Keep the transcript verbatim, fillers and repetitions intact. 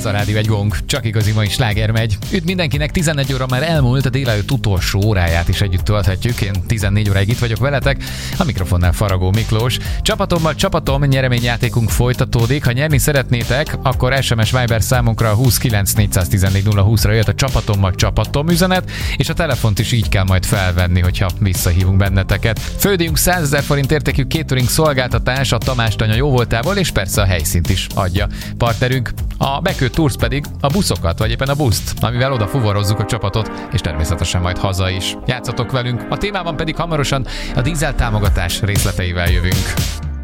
Ez a Rádió egy gong, csak igazi mai sláger megy. Üdv mindenkinek, tizenegy óra már elmúlt, a délelőtt utolsó óráját is együtt tölthetjük. Én tizennégy óráig itt vagyok veletek, a mikrofonnál Faragó Miklós. Csapatommal csapatom, nyereményjátékunk folytatódik. Ha nyerni szeretnétek, akkor es em es Viber számunkra a húsz kilenc négyszáztizennégy nulla húszra jött a csapatommal csapatom üzenet, és a telefont is így kell majd felvenni, hogyha visszahívunk benneteket. Fődíjunk százezer forint értékű catering szolgáltatás a Tamás Tanya jóvoltából, és persze a helyszínt is adja partnerünk. A Bekő Tours pedig a buszokat, vagy éppen a buszt, amivel oda fuvorozzuk a csapatot, és természetesen majd haza is. Játszatok velünk, a témában pedig hamarosan a dízel támogatás részleteivel jövünk.